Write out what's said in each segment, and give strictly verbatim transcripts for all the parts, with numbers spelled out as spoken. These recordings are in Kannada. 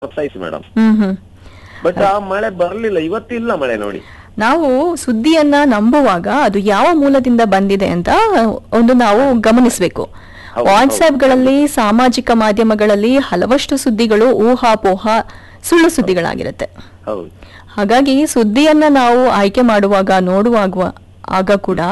ಗೊತ್ತಾಯ್ತು ಮೇಡಮ್. ಹ್ಮ್ ಹ್ಮ್ ಬಟ್ ಆ ಮಳೆ ಬರ್ಲಿಲ್ಲ, ಇವತ್ತಿಲ್ಲ ಮಳೆ ನೋಡಿ. ನಾವು ಸುದ್ದಿಯನ್ನ ನಂಬುವಾಗ ಅದು ಯಾವ ಮೂಲದಿಂದ ಬಂದಿದೆ ಅಂತ ಒಂದು ನಾವು ಗಮನಿಸಬೇಕು. ಹೌದು, ವಾಟ್ಸ್ಆಪ್ಗಳಲ್ಲಿ, ಸಾಮಾಜಿಕ ಮಾಧ್ಯಮಗಳಲ್ಲಿ ಹಲವಷ್ಟು ಸುದ್ದಿಗಳು ಊಹಾಪೋಹ ಸುಳ್ಳು ಸುದ್ದಿಗಳಾಗಿರುತ್ತೆ. ಹೌದು. ಹಾಗಾಗಿ ಸುದ್ದಿಯನ್ನ ನಾವು ಆಯ್ಕೆ ಮಾಡುವಾಗ ನೋಡುವಾಗ ಆಗ ಕೂಡ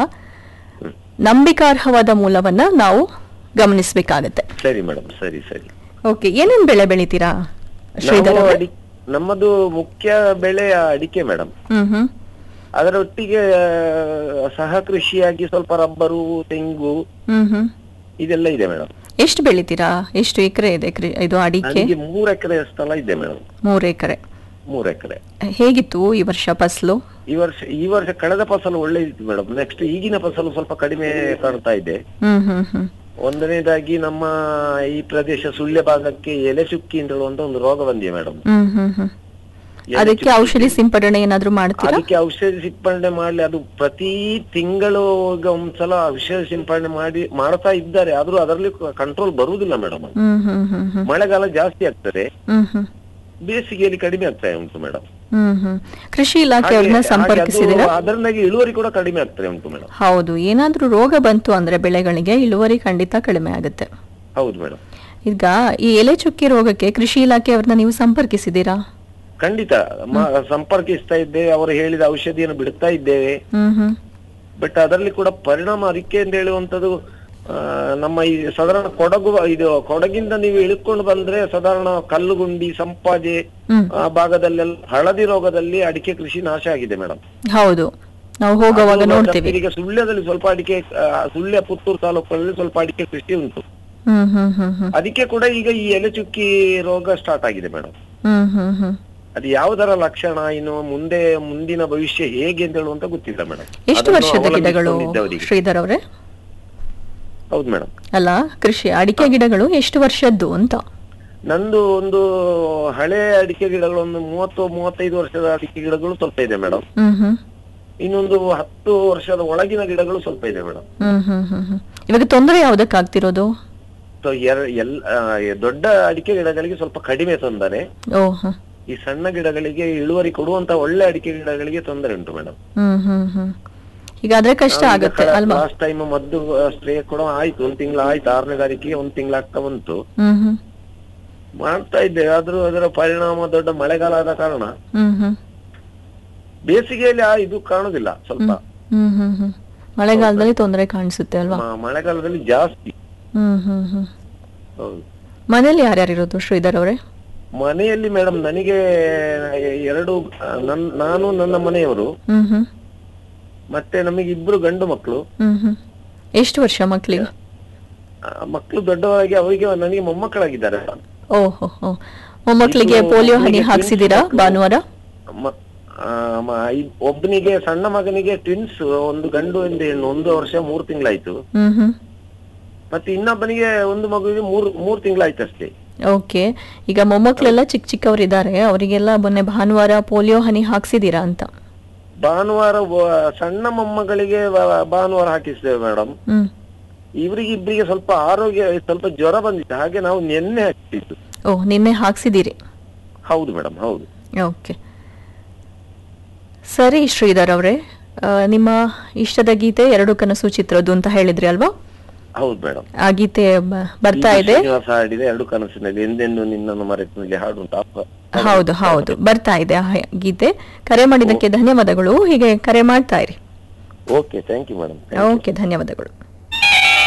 ನಂಬಿಕಾರ್ಹವಾದ ಮೂಲವನ್ನ ನಾವು ಗಮನಿಸಬೇಕಾಗತ್ತೆ. ಸರಿ ಮೇಡಮ್, ಸರಿ ಸರಿ. ಓಕೆ, ಏನೇನ್ ಬೆಳೆ ಬೆಳಿತೀರಾ ಶ್ರೀಧರ್ ನಾವು ಅವರೇ? ಅಡಿ- ನಮ್ಮದು ಮುಖ್ಯ ಬೆಳೆ ಅಡಿಕೆ ಮೇಡಮ್. ಹ್ಮ್ ಹ್ಮ್ ಅದರೊಟ್ಟಿಗೆ ಆ, ಸಹ ಕೃಷಿಯಾಗಿ ಸ್ವಲ್ಪ ರಬ್ಬರು, ತೆಂಗು ಹ್ಮ್ ಹ್ಮ್ ಇದೆಲ್ಲ ಇದೆ ಮೇಡಮ್. ಎಷ್ಟು ಬೆಳಿತೀರಾ? ಎಷ್ಟು ಎಕರೆ ಇದೆ ಕೃ- ಇದು ಅಡಿಕೆ? ನನಗೆ ಮೂರ್ ಎಕರೆ ಸ್ಥಳ ಇದೆ ಮೇಡಮ್. ಮೂರು ಎಕರೆ. ಮೂರ್ ಎಕರೆ. ಹೇಗಿತ್ತು ಈ ವರ್ಷ ಫಸಲು? ಈ ವರ್ಷ ಈ ವರ್ಷ ಕಳೆದ ಫಸಲು ಒಳ್ಳೆ ಇತ್ತು ಮೇಡಮ್. ನೆಕ್ಸ್ಟ್ ಈಗಿನ ಫಸಲು ಸ್ವಲ್ಪ ಕಡಿಮೆ ಕಾಣ್ತಾ ಇದೆ. ಹ್ಮ್ ಹ್ಮ್ ಹ್ಮ್ ಒಂದನೇದಾಗಿ ನಮ್ಮ ಈ ಪ್ರದೇಶ ಸುಳ್ಯ ಭಾಗಕ್ಕೆ ಎಲೆ ಚುಕ್ಕಿ ಅಂತ ಹೇಳುವಂತ ಒಂದು ರೋಗ ಬಂದಿದೆ ಮೇಡಮ್. ಹ್ಮ್ ಹ್ಮ್ ಹ್ಮ್ ಅದಕ್ಕೆ ಔಷಧಿ ಸಿಂಪಡಣೆ ಏನಾದ್ರೂ ಮಾಡ್ತೀರಾ? ಅದಕ್ಕೆ ಔಷಧಿ ಸಿಂಪಡಣೆ ಮಾಡ್ಲಿ, ಅದು ಪ್ರತಿ ತಿಂಗಳು ಒಂದ್ಸಲ ಔಷಧಿ ಸಿಂಪಡಣೆ ಮಾಡಿ ಮಾಡ್ತಾ ಇದ್ದಾರೆ, ಆದ್ರೂ ಅದರಲ್ಲಿ ಕಂಟ್ರೋಲ್ ಬರುವುದಿಲ್ಲ ಮೇಡಮ್. ಹ್ಮ್ ಹ್ಮ್ ಹ್ಮ್ ಹ್ಮ್ ಮಳೆಗಾಲ ಜಾಸ್ತಿ ಆಗ್ತದೆ, ಹ್ಮ್ ಹ್ಮ್ ಬೇಸಿಗೆಯಲ್ಲಿ ಕಡಿಮೆ ಆಗ್ತಾ ಉಂಟು ಮೇಡಮ್. ಹ್ಮ್ ಹ್ಮ್ ಕೃಷಿ ಇಲಾಖೆಯವ್ರನ್ನ ಸಂಪರ್ಕಿಸಿದಿರಾ? ಅದರಿಂದಾಗಿ ಇಳುವರಿ ಕೂಡ ಕಡಿಮೆ ಆಗ್ತದೆ ಉಂಟು ಮೇಡಮ್. ಹೌದು, ಏನಾದ್ರೂ ರೋಗ ಬಂತು ಅಂದ್ರೆ ಬೆಳೆಗಳಿಗೆ ಇಳುವರಿ ಖಂಡಿತ ಕಡಿಮೆ ಆಗುತ್ತೆ. ಹೌದು ಮೇಡಮ್. ಈಗ ಈ ಎಲೆ ಚುಕ್ಕಿ ರೋಗಕ್ಕೆ ಕೃಷಿ ಇಲಾಖೆಯವ್ರನ್ನ ನೀವು ಸಂಪರ್ಕಿಸಿದ್ದೀರಾ? ಖಂಡಿತ ಮ- ಸಂಪರ್ಕಿಸ್ತಾ ಇದ್ದೇವೆ, ಅವರು ಹೇಳಿದ ಔಷಧಿಯನ್ನು ಬಿಡ್ತಾ ಇದ್ದೇವೆ. ಹ್ಮ್ ಹ್ಮ್ ಬಟ್ ಅದರಲ್ಲಿ ಕೂಡ ಪರಿಣಾಮ ಅರಿಕೆ ಅಂತ ಹೇಳುವಂತದ್ದು ಆ, ನಮ್ಮ ಈ ಸಾಧಾರಣ ಕೊಡಗು ಇದು ಕೊಡಗಿಂದ ನೀವು ಇಳ್ಕೊಂಡು ಬಂದ್ರೆ ಸಾಧಾರಣ ಕಲ್ಲುಗುಂಡಿ, ಸಂಪಾಜೆ ಹ್ಮ್ ಆ ಭಾಗದಲ್ಲೆಲ್ಲ ಹಳದಿ ರೋಗದಲ್ಲಿ ಅಡಿಕೆ ಕೃಷಿ ನಾಶ ಆಗಿದೆ ಮೇಡಮ್. ಹೌದು, ನಾವು ಹೋಗುವಾಗ ನೋಡ್ತೀವಿ. ಈಗ ಸುಳ್ಯದಲ್ಲಿ ಸ್ವಲ್ಪ ಅಡಿಕೆ ಆ, ಸುಳ್ಯ ಪುತ್ತೂರು ತಾಲೂಕಲ್ಲಿ ಸ್ವಲ್ಪ ಅಡಿಕೆ ಕೃಷಿ ಉಂಟು. ಹ್ಮ್ ಹ್ಮ್ ಹ್ಮ್ ಹ್ಮ್ ಅದಕ್ಕೆ ಕೂಡ ಈಗ ಈ ಎಲೆ ಚುಕ್ಕಿ ರೋಗ ಸ್ಟಾರ್ಟ್ ಆಗಿದೆ ಮೇಡಮ್. ಹ್ಮ್ ಹ್ಮ್ ಹ್ಮ್ ಅದು ಯಾವುದರ ಲಕ್ಷಣ, ಇನ್ನು ಮುಂದೆ ಮುಂದಿನ ಭವಿಷ್ಯ ಹೇಗೆ ಅಂತ ಹೇಳುವಂತ ಗೊತ್ತಿಲ್ಲ ಮೇಡಮ್. ಎಷ್ಟು ವರ್ಷದ ಗಿಡಗಳು ಶ್ರೀಧರ್ ಅವರೇ? ಹೌದು ಮೇಡಮ್. ಅಲ್ಲ, ಕೃಷಿ ಅಡಿಕೆ ಗಿಡಗಳು ಎಷ್ಟು ವರ್ಷದ್ದು ಅಂತ? ನಂದು ಒಂದು ಹಳೆ ಅಡಿಕೆ ಗಿಡಗಳು ಒಂದು ಮೂವತ್ತು ಮೂವತ್ತೈದು ವರ್ಷದ ಅಡಿಕೆ ಗಿಡಗಳು ಸ್ವಲ್ಪ ಇದೆ ಮೇಡಮ್. ಹ್ಮ್ ಹ್ಮ್ ಇನ್ನೊಂದು ಹತ್ತು ವರ್ಷದ ಒಳಗಿನ ಗಿಡಗಳು ಸ್ವಲ್ಪ ಇದೆ ಮೇಡಮ್. ಹ್ಮ್ ಹ್ಮ್ ಹ್ಮ್ ಹ್ಮ್ ಇವಾಗ ತೊಂದರೆ ಯಾವ್ದಕ್ಕಾಗ್ತಿರೋದು? ಸೊ ಎರ ಎಲ್ ಆ, ದೊಡ್ಡ ಅಡಿಕೆ ಗಿಡಗಳಿಗೆ ಸ್ವಲ್ಪ ಕಡಿಮೆ ತೊಂದರೆ, ಓ ಹ ಈ ಸಣ್ಣ ಗಿಡಗಳಿಗೆ ಇಳುವರಿ ಕೊಡುವಂತ ಒಳ್ಳೆ ಅಡಿಕೆ ಗಿಡಗಳಿಗೆ ತೊಂದರೆ ಉಂಟು ಮೇಡಮ್. ಹ್ಮ್ ಹ್ಮ್ ಹ್ಮ್ ಈಗ ಅದ್ರೆ ಕಷ್ಟ ಆಗುತ್ತೆ ಅಲ್ವಾ? ಲಾಸ್ಟ್ ಟೈಮ್ ಮದ್ದು ಸ್ಪ್ರೇ ಕೂಡ ಆಯ್ತು, ಒಂದ್ ತಿಂಗಳ ಆಯ್ತು, ಆರನೇ ತಾರೀಕಿಗೆ ಒಂದ್ ತಿಂಗಳ ಆಗ್ತಾ ಬಂತು. ಹ್ಮ್ ಹ್ಮ್ ಮಾಡ್ತಾ ಇದ್ದೆ, ಆದ್ರೂ ಅದರ ಪರಿಣಾಮ ದೊಡ್ಡ ಮಳೆಗಾಲ ಆದ ಕಾರಣ ಹ್ಮ್ ಹ್ಮ್ ಬೇಸಿಗೆಯಲ್ಲಿ ಆ ಇದು ಕಾಣುದಿಲ್ಲ ಸ್ವಲ್ಪ. ಹ್ಮ್ ಹ್ಮ್ ಹ್ಮ್ ಮಳೆಗಾಲದಲ್ಲಿ ತೊಂದರೆ ಕಾಣಿಸುತ್ತೆ ಅಲ್ವಾ? ಮ- ಮಳೆಗಾಲದಲ್ಲಿ ಜಾಸ್ತಿ. ಹ್ಮ್ ಹ್ಮ್ ಹ್ಮ್ ಹೌದು. ಮನೇಲಿ ಯಾರ್ಯಾರು ಇರೋದು ಶ್ರೀಧರ್ ಅವರೇ? ಮನೆಯಲ್ಲಿ ಮೇಡಮ್ ನನಗೆ ಎರಡು ಆ, ನನ್ ನಾನು ನನ್ನ ಮನೆಯವರು ಹ್ಮ್ ಹ್ಮ್ ಮತ್ತೆ ನಮಗೆ ಇಬ್ರು ಗಂಡು ಮಕ್ಕಳು. ಹ್ಮ್ ಹ್ಮ್ ಎಷ್ಟು ವರ್ಷ ಮಕ್ಳಿಗೆ? ಮಕ್ಕಳು ದೊಡ್ಡವರಾಗಿ ಅವರಿಗೆ ನನಗೆ ಮೊಮ್ಮಕ್ಕಳಾಗಿದ್ದಾರೆ. ಓಹೋ ಹೋ ಮೊಮ್ಮಕ್ಕಳಿಗೆ ಪೋಲಿಯೋ ಹನಿ ಹಾಕ್ಸಿದೀರಾ ಭಾನುವಾರ? ಮ- ಆ, ಮ- ಇಬ್- ಒಬ್ಬನಿಗೆ ಸಣ್ಣ ಮಗನಿಗೆ ಟ್ವಿನ್ಸ್, ಒಂದು ಗಂಡು ಒಂದು ಹೆಣ್ಣು, ಒಂದು ವರ್ಷ ಮೂರು ತಿಂಗಳಾಯ್ತು. ಹ್ಮ್ ಹ್ಮ್ ಮತ್ತೆ ಇನ್ನೊಬ್ಬನಿಗೆ ಒಂದು ಮಗುವಿಗೆ ಮೂರ್ ಮೂರ್ ತಿಂಗಳಾಯ್ತು ಅಷ್ಟೇ. ಓಕೆ, ಈಗ ಮೊಮ್ಮಕ್ಕಳೆಲ್ಲ ಚಿಕ್ಕ ಚಿಕ್ಕವರು ಇದ್ದಾರೆ, ಅವರಿಗೆಲ್ಲ ಮೊನ್ನೆ ಭಾನುವಾರ ಪೋಲಿಯೋ ಹನಿ ಹಾಕ್ಸಿದೀರಾ ಅಂತ? ಭಾನುವಾರ ವ- ಸಣ್ಣ ಮೊಮ್ಮಗಳಿಗೆ ವ- ಭಾನುವಾರ ಹಾಕಿಸ್ತೇವೆ ಮೇಡಮ್. ಹ್ಮ್ ಇವರಿಗೆ ಇಬ್ಬರಿಗೆ ಸ್ವಲ್ಪ ಆರೋಗ್ಯ ಸ್ವಲ್ಪ ಜ್ವರ ಬಂದಿತ್ತು, ಹಾಗೆ ನಾವು ನಿನ್ನೆ ಹಾಕಿದ್ದು. ಓ, ನಿನ್ನೆ ಹಾಕ್ಸಿದ್ದೀರಿ? ಹೌದು ಮೇಡಮ್, ಹೌದು. ಓಕೆ, ಸರಿ ಶ್ರೀಧರ್ ಅವರೇ, ಆ, ನಿಮ್ಮ ಇಷ್ಟದ ಗೀತೆ ಎರಡು ಕನಸು ಚಿತ್ರದ್ದು ಅಂತ ಹೇಳಿದ್ರಿ ಅಲ್ವಾ? ಹೌದು ಮೇಡಮ್. ಆ ಗೀತೆ ಬ- ಬರ್ತಾ ಇದೆ. ಶ್ರೀನಿವಾಸ ಹಾಡಿದೆ ಎರಡು ಕನಸಿನಲ್ಲಿ ಎಂದೆಂದು ನಿನ್ನನ್ನು ಮರೆತಿನಲ್ಲಿ ಹಾಡು ಉಂಟು. ಅಪ್ಪ- ಹೌದು ಹೌದು, ಬರ್ತಾ ಇದೆ ಆ ಗೀತೆ. ಕರೆ ಮಾಡಿದ್ದಕ್ಕೆ ಧನ್ಯವಾದಗಳು. ಹೀಗೆ ಕರೆ ಮಾಡ್ತಾ ಇರಿ. Okay, thank you madam. Okay, ಧನ್ಯವಾದಗಳು.